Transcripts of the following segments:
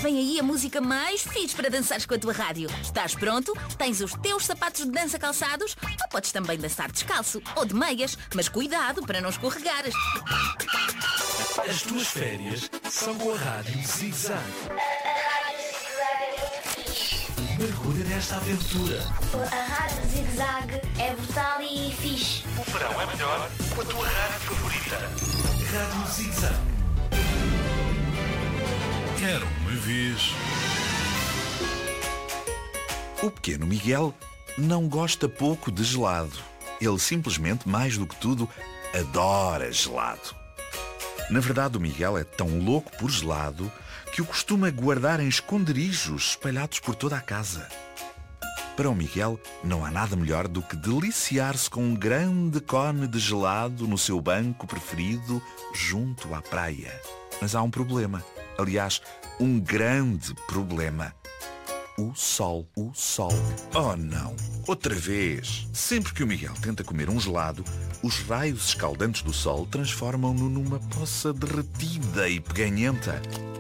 Vem aí a música mais fixe para dançares com a tua rádio. Estás pronto? Tens os teus sapatos de dança calçados? Ou podes também dançar descalço ou de meias, mas cuidado para não escorregares. As tuas férias são com a Rádio Zig Zag. Mergulha nesta aventura. A Rádio Zig Zag é brutal e fixe. O verão é melhor com a tua rádio favorita. Rádio Zig Zag. Era uma vez. O pequeno Miguel não gosta pouco de gelado. Ele simplesmente, mais do que tudo, adora gelado. Na verdade, o Miguel é tão louco por gelado que o costuma guardar em esconderijos espalhados por toda a casa. Para o Miguel, não há nada melhor do que deliciar-se com um grande cone de gelado no seu banco preferido junto à praia. Mas há um problema. Aliás, um grande problema. O sol. O sol. Oh não! Outra vez! Sempre que o Miguel tenta comer um gelado, os raios escaldantes do sol transformam-no numa poça derretida e peganhenta.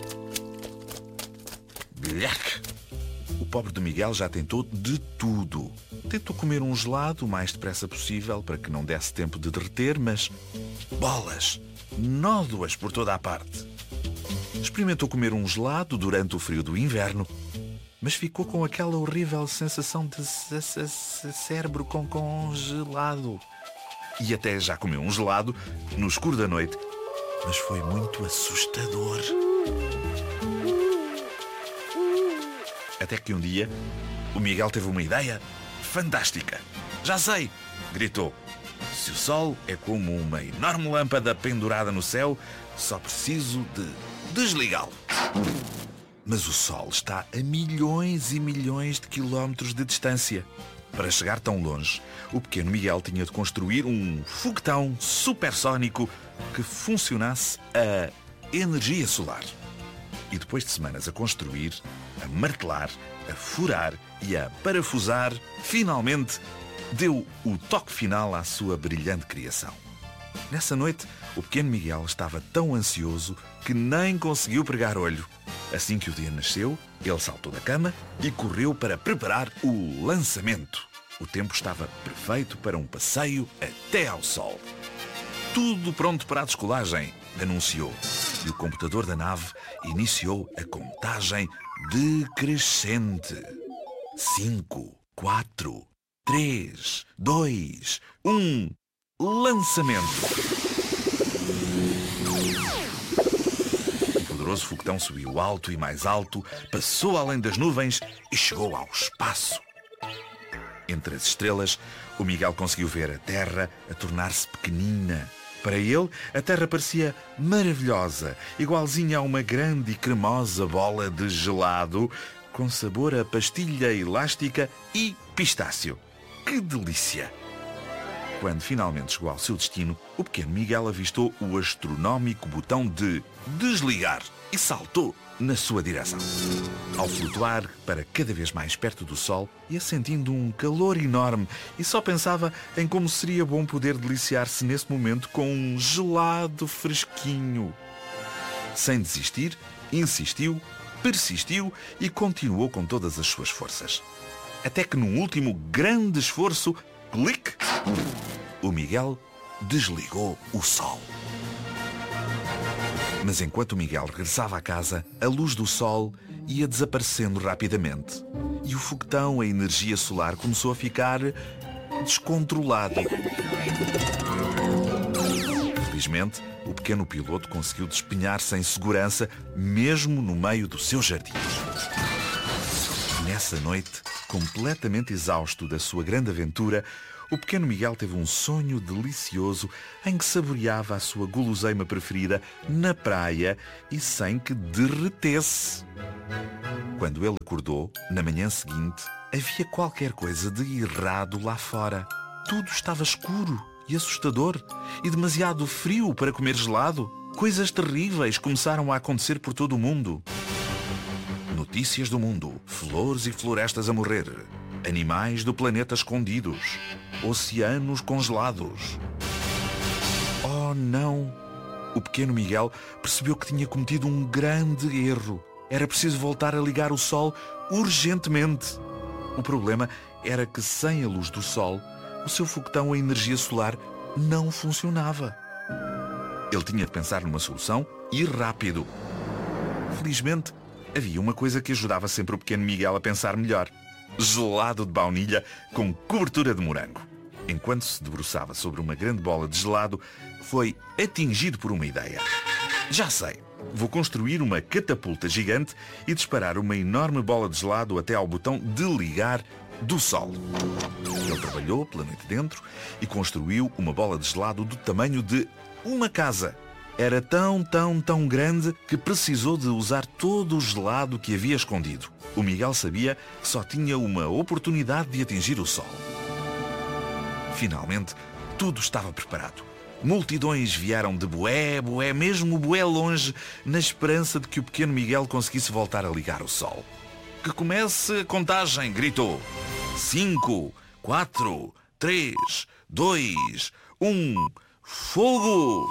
Blhac! O pobre do Miguel já tentou de tudo. Tentou comer um gelado o mais depressa possível para que não desse tempo de derreter, mas bolas! Nódoas por toda a parte. Experimentou comer um gelado durante o frio do inverno, mas ficou com aquela horrível sensação de cérebro congelado. E até já comeu um gelado no escuro da noite, mas foi muito assustador. Até que um dia, o Miguel teve uma ideia fantástica. Já sei! Gritou. Se o sol é como uma enorme lâmpada pendurada no céu, só preciso de desligá-lo. Mas o sol está a milhões e milhões de quilómetros de distância. Para chegar tão longe, o pequeno Miguel tinha de construir um foguetão supersónico que funcionasse a energia solar. E depois de semanas a construir, a martelar, a furar e a parafusar, finalmente deu o toque final à sua brilhante criação. Nessa noite, o pequeno Miguel estava tão ansioso que nem conseguiu pregar olho. Assim que o dia nasceu, ele saltou da cama e correu para preparar o lançamento. O tempo estava perfeito para um passeio até ao sol. Tudo pronto para a descolagem, anunciou. E o computador da nave iniciou a contagem decrescente. 5, 4, 3, 2, 1... Lançamento! O poderoso foguetão subiu alto e mais alto, passou além das nuvens e chegou ao espaço. Entre as estrelas, o Miguel conseguiu ver a Terra a tornar-se pequenina. Para ele, a Terra parecia maravilhosa, igualzinha a uma grande e cremosa bola de gelado, com sabor a pastilha elástica e pistácio. Que delícia! Quando finalmente chegou ao seu destino, o pequeno Miguel avistou o astronómico botão de desligar e saltou na sua direção. Ao flutuar para cada vez mais perto do sol, ia sentindo um calor enorme e só pensava em como seria bom poder deliciar-se nesse momento com um gelado fresquinho. Sem desistir, insistiu, persistiu e continuou com todas as suas forças. Até que num último grande esforço, clique! O Miguel desligou o sol. Mas enquanto o Miguel regressava à casa, a luz do sol ia desaparecendo rapidamente. E o foguetão a energia solar começou a ficar descontrolado. Felizmente, o pequeno piloto conseguiu despenhar-se em segurança, mesmo no meio do seu jardim. Nessa noite, completamente exausto da sua grande aventura, o pequeno Miguel teve um sonho delicioso em que saboreava a sua guloseima preferida na praia e sem que derretesse. Quando ele acordou, na manhã seguinte, havia qualquer coisa de errado lá fora. Tudo estava escuro e assustador e demasiado frio para comer gelado. Coisas terríveis começaram a acontecer por todo o mundo. Notícias do mundo, flores e florestas a morrer, animais do planeta escondidos, oceanos congelados. Oh não! O pequeno Miguel percebeu que tinha cometido um grande erro. Era preciso voltar a ligar o sol urgentemente. O problema era que sem a luz do sol, o seu foguetão a energia solar não funcionava. Ele tinha de pensar numa solução e rápido. Felizmente, havia uma coisa que ajudava sempre o pequeno Miguel a pensar melhor. Gelado de baunilha com cobertura de morango. Enquanto se debruçava sobre uma grande bola de gelado, foi atingido por uma ideia. Já sei, vou construir uma catapulta gigante e disparar uma enorme bola de gelado até ao botão de ligar do sol. Ele trabalhou pela noite dentro e construiu uma bola de gelado do tamanho de uma casa. Era tão grande que precisou de usar todo o gelado que havia escondido. O Miguel sabia que só tinha uma oportunidade de atingir o sol. Finalmente, tudo estava preparado. Multidões vieram de bué, mesmo bué longe, na esperança de que o pequeno Miguel conseguisse voltar a ligar o sol. Que comece a contagem, gritou. 5, 4, 3, 2, 1, fogo!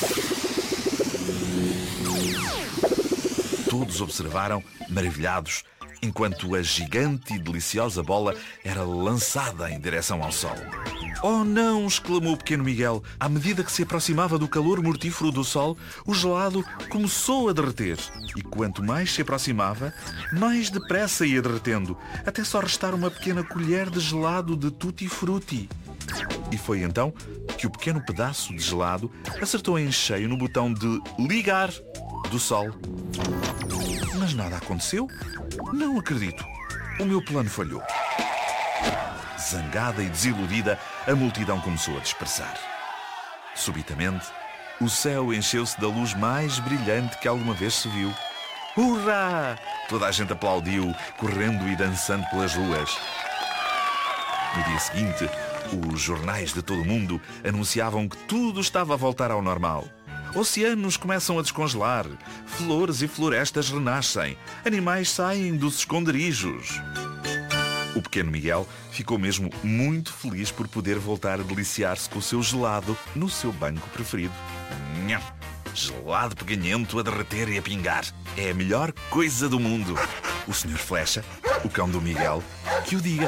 Todos observaram, maravilhados, enquanto a gigante e deliciosa bola era lançada em direção ao sol. Oh não! Exclamou o pequeno Miguel. À medida que se aproximava do calor mortífero do sol, o gelado começou a derreter. E quanto mais se aproximava, mais depressa ia derretendo, até só restar uma pequena colher de gelado de tutti-frutti. E foi então que o pequeno pedaço de gelado acertou em cheio no botão de ligar do sol. Mas nada aconteceu? Não acredito. O meu plano falhou. Zangada e desiludida, a multidão começou a dispersar. Subitamente, o céu encheu-se da luz mais brilhante que alguma vez se viu. Hurrá! Toda a gente aplaudiu, correndo e dançando pelas ruas. No dia seguinte, os jornais de todo o mundo anunciavam que tudo estava a voltar ao normal. Oceanos começam a descongelar, flores e florestas renascem, animais saem dos esconderijos. O pequeno Miguel ficou mesmo muito feliz por poder voltar a deliciar-se com o seu gelado no seu banco preferido. Nham! Gelado peganhento a derreter e a pingar. É a melhor coisa do mundo. O Sr. Flecha, o cão do Miguel, que o diga.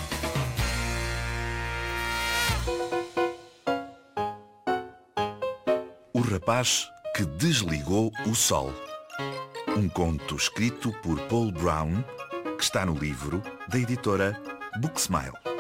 O rapaz que desligou o sol. Um conto escrito por Paul Brown, que está no livro da editora Booksmile.